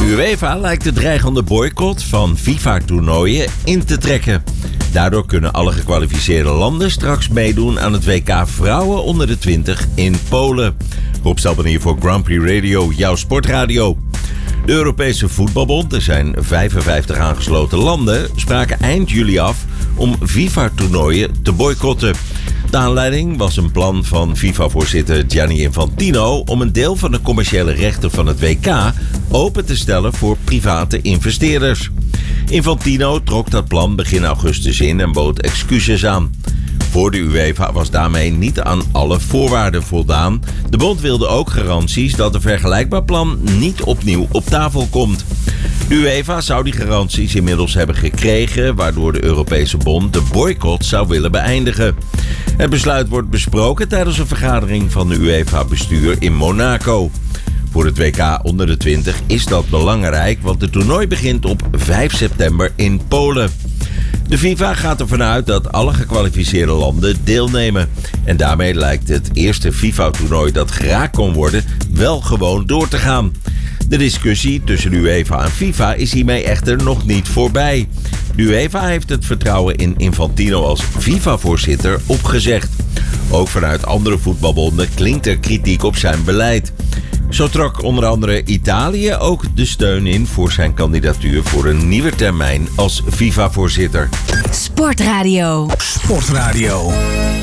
UEFA lijkt de dreigende boycott van FIFA-toernooien in te trekken. Daardoor kunnen alle gekwalificeerde landen straks meedoen aan het WK Vrouwen onder de 20 in Polen. Rob Stelpen hier voor Grand Prix Radio, jouw sportradio. De Europese Voetbalbond, er zijn 55 aangesloten landen, spraken eind juli af om FIFA-toernooien te boycotten. De aanleiding was een plan van FIFA-voorzitter Gianni Infantino om een deel van de commerciële rechten van het WK open te stellen voor private investeerders. Infantino trok dat plan begin augustus in en bood excuses aan. Voor de UEFA was daarmee niet aan alle voorwaarden voldaan. De bond wilde ook garanties dat een vergelijkbaar plan niet opnieuw op tafel komt. De UEFA zou die garanties inmiddels hebben gekregen, waardoor de Europese bond de boycott zou willen beëindigen. Het besluit wordt besproken tijdens een vergadering van de UEFA-bestuur in Monaco. Voor het WK onder de 20 is dat belangrijk, want het toernooi begint op 5 september in Polen. De FIFA gaat ervan uit dat alle gekwalificeerde landen deelnemen. En daarmee lijkt het eerste FIFA-toernooi dat geraakt kon worden wel gewoon door te gaan. De discussie tussen de UEFA en FIFA is hiermee echter nog niet voorbij. De UEFA heeft het vertrouwen in Infantino als FIFA-voorzitter opgezegd. Ook vanuit andere voetbalbonden klinkt er kritiek op zijn beleid. Zo trok onder andere Italië ook de steun in voor zijn kandidatuur voor een nieuwe termijn als FIFA-voorzitter. Sportradio.